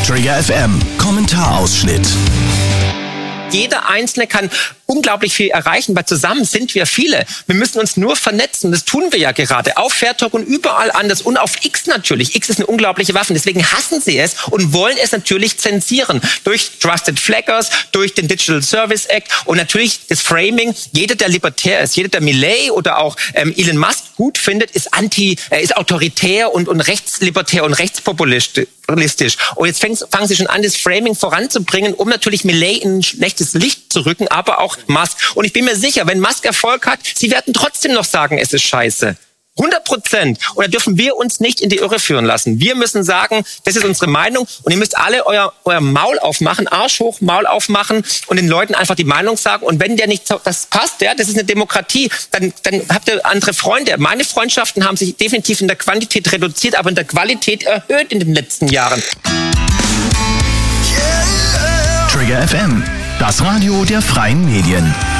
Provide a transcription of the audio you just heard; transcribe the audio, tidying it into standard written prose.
Trigger FM Kommentarausschnitt. Jeder Einzelne kann unglaublich viel erreichen, weil zusammen sind wir viele. Wir müssen uns nur vernetzen. Das tun wir ja gerade. Auf Fairtalk und überall anders. Und auf X natürlich. X ist eine unglaubliche Waffe. Deswegen hassen sie es und wollen es natürlich zensieren. Durch Trusted Flaggers, durch den Digital Service Act und natürlich das Framing. Jeder, der libertär ist, jeder, der Milei oder auch Elon Musk gut findet, ist ist autoritär und rechtslibertär und rechtspopulistisch. Und jetzt fangen sie schon an, das Framing voranzubringen, um natürlich Milei in ein schlechtes Licht zu rücken, aber auch Musk. Und ich bin mir sicher, wenn Musk Erfolg hat, sie werden trotzdem noch sagen, es ist scheiße. 100%. Und da dürfen wir uns nicht in die Irre führen lassen. Wir müssen sagen, das ist unsere Meinung und ihr müsst alle euer Maul aufmachen, Arsch hoch, Maul aufmachen und den Leuten einfach die Meinung sagen. Und wenn der nicht das passt, ja, das ist eine Demokratie, dann habt ihr andere Freunde. Meine Freundschaften haben sich definitiv in der Quantität reduziert, aber in der Qualität erhöht in den letzten Jahren. Trigger FM, das Radio der freien Medien.